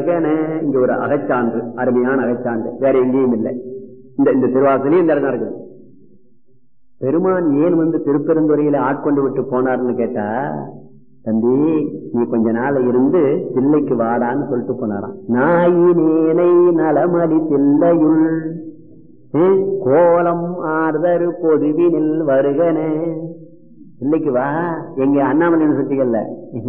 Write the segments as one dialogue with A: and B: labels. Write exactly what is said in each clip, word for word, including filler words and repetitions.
A: வருகன. இங்க ஒரு அகச்சான்று, அருமையான அகச்சான்று, வேற எங்கேயும் இல்லை. இந்த இந்த திருவாசலையும் இந்த இடம் இருக்குது. பெருமான் ஏன் வந்து திருப்பெருந்துறையில ஆட்கொண்டு விட்டு போனார்னு கேட்டா, தம்பி நீ கொஞ்ச நாள் இருந்து தில்லைக்கு வாடான்னு சொல்லிட்டு போனாராம். நாயினேனை நலமடி தில்லையுள் கோலம் ஆர்தரு பொதுவினில் வருகன. தில்லைக்கு வா, எங்க அண்ணாமலை யூனிவர்சிட்டிகள்ல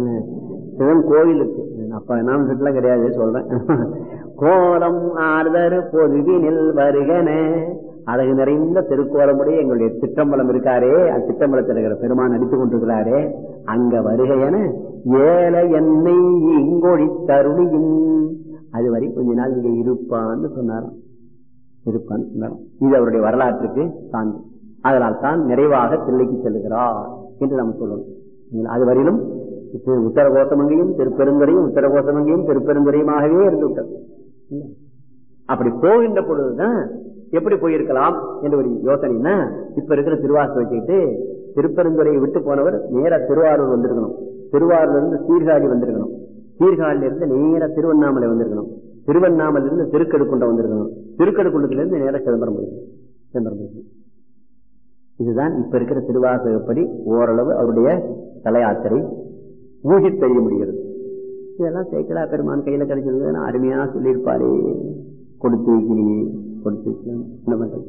A: கோவிலுக்கு, அப்ப அண்ணாமலை எல்லாம் கிடையாது சொல்றேன். கோலம் ஆர்தரு பொதுவினில் வருகன. அழகு நிறைந்த திருக்கோலமுடைய எங்களுடைய சிற்றம்பலம் இருக்காரே, அந்த சிற்றம்பலத்தில் இருக்கிற பெருமான் நடித்துக் கொண்டிருக்கிறாரே, அங்க வருகையன ஏழை என்னை இங்கொழி தருணியும். அது வரை கொஞ்ச நாள் இங்க இருப்பான்னு சொன்னாராம். இருப்பான்னு சொன்னாராம். இது அவருடைய வரலாற்றுக்கு சான்று. அதனால் தான் நிறைவாக தில்லைக்கு செல்லுகிறார் என்று நாம் சொல்லணும். அது வரையிலும் உத்தர கோசமங்கையும் திருப்பெருந்துறையும் உத்தர கோசமங்கையும் திருப்பெருந்துறையுமாகவே இருந்து விட்டது. அப்படி போகின்ற பொழுதுதான் எப்படி போயிருக்கலாம் என்று ஒரு யோசனைன்னா, இப்ப இருக்கிற திருவாசை வச்சுக்கிட்டு திருப்பெருந்துறையை விட்டு போனவர் நேர திருவாரூர் வந்திருக்கணும், திருவாரூர்ல இருந்து சீர்காழி வந்திருக்கணும், சீர்காழில இருந்து நேர திருவண்ணாமலை வந்திருக்கணும், திருவண்ணாமலை இருந்து திருக்கடுக்குண்டம் வந்திருக்கணும், திருக்கடுக்குண்டத்துல இருந்து நேர சிதம்பரம் போயிருக்கணும். சிதம்பரம் போயிருக்கணும். இதுதான் இப்ப இருக்கிற திருவாசகப்படி ஓரளவு அவருடைய தலயாத்திரை ஊகி தெரிய முடிகிறது. இதெல்லாம் சேக்கலா பெருமான் கையில கிடைச்சிருந்தது அருமையா சொல்லியிருப்பாரே, கொடுத்து வைக்கிறீங்க கொடுத்து வைக்க.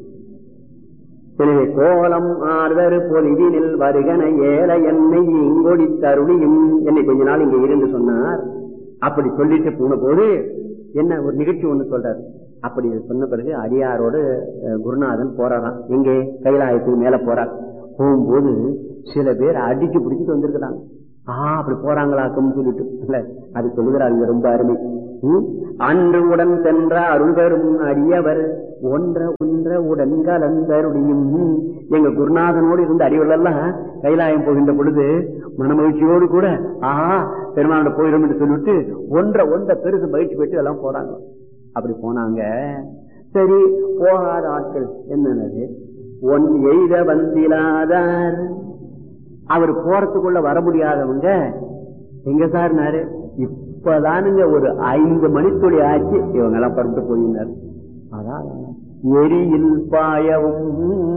A: எனவே கோலம் ஆர்தரு பொலிவினில் வருகன ஏழை என்னை இங்கொடி தருணியும். என்னை கொஞ்ச நாள் இங்க இருந்து சொன்னார். அப்படி சொல்லிட்டு போன போது என்ன ஒரு நிகழ்ச்சி ஒண்ணு சொல்றாரு. அப்படி சொன்ன பிறகு அடியாரோடு குருநாதன் போறாராம். எங்கே கைலாயத்துக்கு மேல போறார். போகும்போது சில பேர் அடிச்சு பிடிச்சிட்டு வந்திருக்கிறாங்க. ஆஹ் அப்படி போறாங்களாக்கும் சொல்லிட்டு இல்ல அது சொல்லுகிறாங்க. ரொம்ப அருமை. அன்று உடன் சென்ற அருள் பெரும் அடியவர் ஒன்ற ஒன்ற உடன் கலந்தருடையும். எங்க குருநாதனோடு இருந்த அறிவுகள் எல்லாம் கைலாயம் போகின்ற பொழுது மனமகிழ்ச்சியோடு கூட ஆஹா பெருமானோட போயிடும் என்று சொல்லிட்டு ஒன்ற ஒன்ற பெருசு மகிழ்ச்சி பெற்று எல்லாம் போறாங்க. அப்படி போனாங்க. சரி போகாத ஆட்கள் என்னது ஒன் எய்த வந்திலாதார். அவர் போறதுக்குள்ள வர முடியாதவங்க எங்க சார்னாரு, இப்பதானுங்க ஒரு ஐந்து மணித்துளி ஆச்சு இவங்க எல்லாம் பறந்து போயினார். அதான் எரியில் பாயவும்.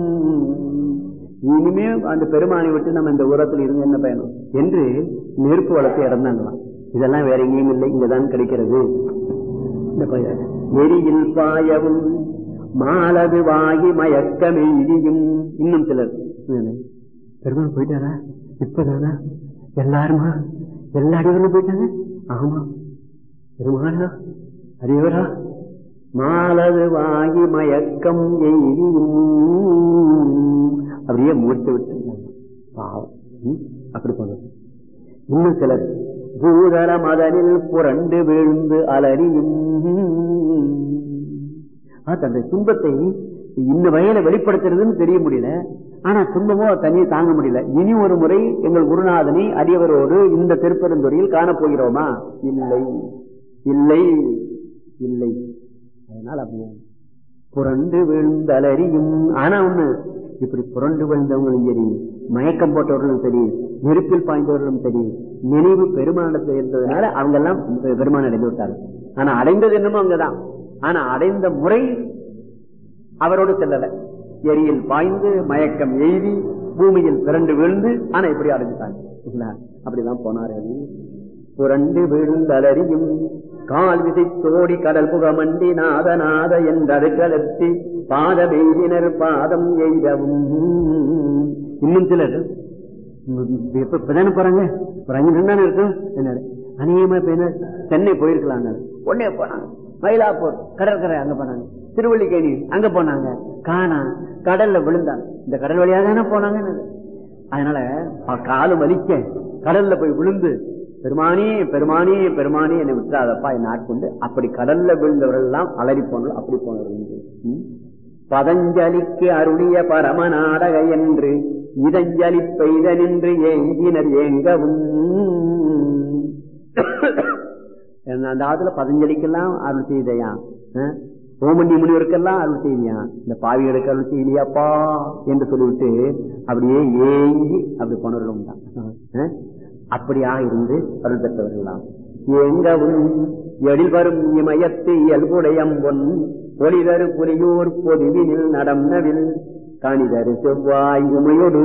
A: இனிமே அந்த பெருமானை விட்டு நம்ம இந்த உரத்தில் இருந்து என்ன பயணம் என்று நெருப்பு வளர்த்து இறந்தாங்களாம். இதெல்லாம் வேற எங்கேயும் இல்லை, இங்கதான் கிடைக்கிறது. எரியில் பாயவும் மாலது வாகி மயக்கமே இடியும். இன்னும் சிலர் பெருமாள் போயிட்டாரா, இப்பதானா எல்லாருமா எல்லா அடிவரும் போயிட்டாங்க. ஆமா பெருமாளா அடியவரா. மாலது வாகி மயக்கம் எய்தியும். அப்படியே மூர்த்தி விட்டு பாவம் அப்படி போனது. இன்னும் சிலர் பூதர மதனில் புரண்டு விழுந்து அலறியும். தன்னுடைய துன்பத்தை இந்த வகையில வெளிப்படுத்துறதுன்னு தெரிய முடியல. ஆனா துன்பமோ தனியை தாங்க முடியல. இனி ஒரு முறை எங்கள் குருநாதனை அடியவரோடு இந்த திருப்பெருந்துறையில் காணப்போகிறோமா? இல்லை இல்லை இல்லை. அதனால அப்படியே புரண்டு விழுந்தலறியும். ஆனா ஒண்ணு, இப்படி புரண்டு விழுந்தவங்களும் சரி, மயக்கம் போட்டவர்களும் சரி, நெருப்பில் பாய்ந்தவர்களும் சரி, நினைவு பெருமானத்தை இருந்ததுனால அவங்க எல்லாம் பெருமான் அடைந்து விட்டாங்க. ஆனா அடைந்தது என்னமோ அங்கதான். ஆனா அடைந்த முறை அவரோடு செல்லல. எரியில் பாய்ந்து மயக்கம் எய்தி பூமியில் பிறண்டு விழுந்து ஆனா இப்படி அடைஞ்சிட்டாங்க. அப்படிதான் போனாரு. புரண்டு விழுந்தலறியும் கால் விசை தோடி கடல் புகமண்டி நாத நாத என்றது கலத்தி பாத வெயிலினர் பாதம் எய்தவும். இன்னும் சிலர் இப்பதானே போறாங்க, ஒரு அஞ்சு நிமிடம் தானே இருக்கும். என்ன அநேகமா இப்ப சென்னை போயிருக்கலாங்க, உடனே போனாங்க. மயிலாப்பூர் கடற்கரை அங்க போனாங்க, திருவள்ளிக்கேணி அங்க போனாங்க, காணா கடல்ல விழுந்தாங்க. இந்த கடல் வழியாக தானே போனாங்க. அதனால காலு வலிக்க கடல்ல போய் விழுந்து பெருமானி பெருமானி பெருமானி என்னை விட்டுறாதப்பா என்னை ஆட்கொண்டு, அப்படி கடல்ல விழுந்தவர்கள் எல்லாம் அலறி போனவர்கள். அப்படி போனவர்கள் பதஞ்சலிக்கு அருளிய பரம நாடக என்று இதஞ்சலி பெய்த நின்று ஏங்கினர் ஏங்கவும். அந்த ஆத்துல பதஞ்சலிக்கெல்லாம் அருள் செய்தையா, ஓமண்டி முனிவருக்கெல்லாம் அருள் செய்தியா, இந்த பாவிகளுக்கு அருள் செய்தியாப்பா என்று சொல்லிவிட்டு அப்படியே ஏங்கி அப்படி போனவர்களும் தான். அப்படியா இருந்து அருள் பெற்றவர்களாம். எங்கவும் எழில் வரும் இமயத்து இயல்புடையம்பொன் ஒளிதரு புலியூர் பொதுவினில் நடம்னவில் காணிதரு செவ்வாய் உமையோடு.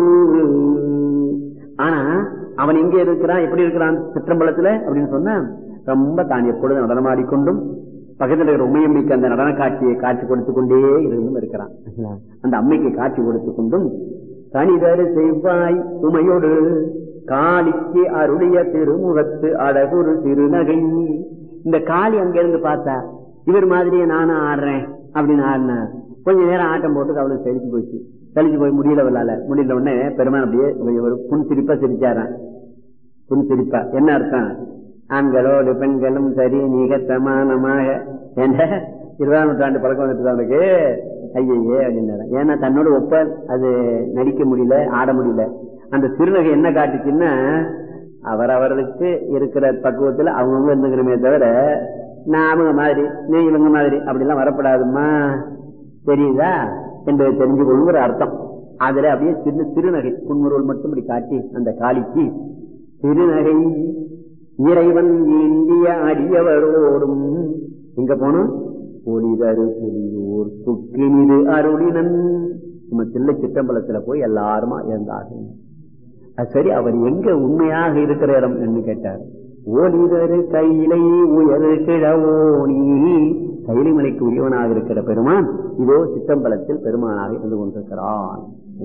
A: ஆனா அவன் எங்க இருக்கிறான், எப்படி இருக்கிறான் சிற்றம்பலத்துல அப்படின்னு சொன்னா, ரொம்ப தான் எப்பொழுதும் நடனமாடிக்கொண்டும் பக்கத்தில் இருக்கிற உமையம்மைக்கு அந்த நடன காட்சியை காட்சி கொடுத்து கொண்டே இருந்தும் இருக்கிறான். அந்த அம்மைக்கு காட்சி கொடுத்து கொண்டும் கணிதரு செவ்வாய் உமையோடு காளிக்கு அருளிய திருமுகத்து அழகுரு திருநகை. இந்த காளி அங்க இருந்து பார்த்தா இவர் மாதிரியே நானும் ஆடுறேன் அப்படின்னு ஆடின கொஞ்ச நேரம் ஆட்டம் போட்டு அவளுக்கு தெளிச்சு போச்சு. தெளிச்சு போய் முடியல வரலால முடியல உடனே பெருமான் அப்படியே ஒரு புன் சிரிப்பா சிரிச்சாரான். புன் சிரிப்பா என்ன அர்த்தம், ஆண்களோடு பெண்களும் சரி மிக சமானமாக என்ற இருபதாம் நூற்றாண்டு பழக்கம் வந்துட்டு அவனுக்கு ஐயே அப்படின்னு. ஏன்னா தன்னோட ஒப்ப அது நடிக்க முடியல, ஆட முடியல. அந்த சிறுநகை என்ன காட்டுச்சுன்னா, அவர் அவர்களுக்கு இருக்கிற பக்குவத்துல அவங்கவுங்க இருந்துக்கிறமே தவிர நான் அவங்க மாதிரி நீ இவங்க மாதிரி அப்படிலாம் வரப்படாதுமா, தெரியுதா என்பதை தெரிஞ்சு கொள்ளுங்கிற அர்த்தம். அதுல அப்படியே சிறு திருநகை புன்முருள் மட்டும் இப்படி காட்டி அந்த காளிக்கு திருநகை இறைவன் இந்திய அடியவரோடும் எங்க போனோம் ஒளிதரு புலியூர் சுக்கினிது அருளினன். நம்ம தில்லை சிற்றம்பலத்துல போய் எல்லாருமா இருந்தார்கள். அது சரி, அவர் எங்க உண்மையாக இருக்கிற இடம் என்று கேட்டார். ஒளிதரு கையிலை உயரு கிழவோனி, கைலை மலைக்கு உரியவனாக இருக்கிற பெருமான் இதோ சிற்றம்பலத்தில் பெருமானாக இருந்து கொண்டிருக்கிறான்.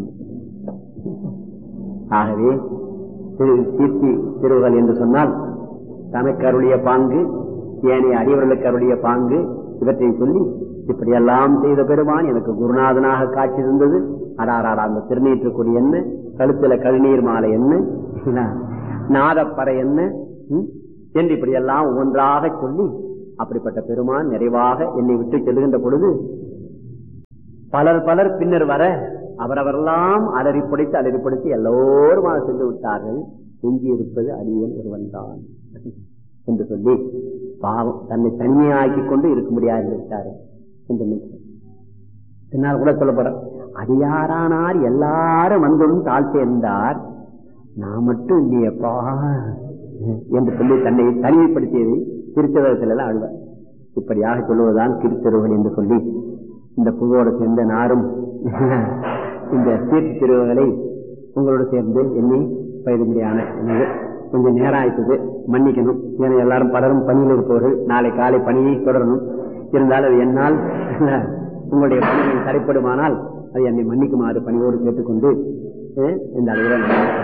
A: ஆகவே திரு கீர்த்தி திருவுகள் என்று சொன்னால் தனக்கு அருளிய பாங்கு, ஏனைய அடியவர்களுக்கு அருளிய பாங்கு இவற்றை சொல்லி இப்படியெல்லாம் செய்த பெருமான் எனக்கு குருநாதனாக காட்சி இருந்தது. அடாராடா அந்த திருநீற்றுக்குடி என்ன, கழுத்துல கழுநீர் மாலை என்ன, நாதப்பறை என்ன என்று இப்படியெல்லாம் ஒன்றாக சொல்லி அப்படிப்பட்ட பெருமான் நிறைவாக என்னை விட்டு செல்கின்ற பொழுது பலர் பலர் பின்னர் வர அவரவரெல்லாம் அலறிப்படுத்தி அலறிப்படுத்தி எல்லோருமாக சென்று விட்டார்கள். எஞ்சி இருப்பது அடியேன் ஒருவன் தான் என்று சொல்லி பாவம் தன்னை தனிமையாக்கி கொண்டு இருக்க முடியாது விட்டாரு என்று பின்னால் கூட சொல்லப்படுற அடியாரானார் எல்லாரும் வந்தும் தாழ் சேர்ந்தார், நான் மட்டும் இல்லையப்பா என்று சொல்லி தன்னை தனிமைப்படுத்தியதை திருச்சதத்தில் எல்லாம் அழுவார். இப்படியாக சொல்லுவதுதான் திருத்தருவன் என்று சொல்லி இந்த புகழோடு சேர்ந்த நாரும் இந்த தீர்த்து திருவுகளை உங்களோடு சேர்ந்து எண்ணி பயிர்மையான கொஞ்சம் நேரம் ஆயிட்டது, மன்னிக்கணும். ஏன்னா எல்லாரும் பலரும் பணியில் இருப்பவர்கள், நாளை காலை பணியை தொடரணும். இருந்தாலும் அது என்னால் உங்களுடைய பணிகள் தடைப்படுமானால் அது என்னை மன்னிக்குமாறு பணியோடு கேட்டுக்கொண்டு இந்த அளவில்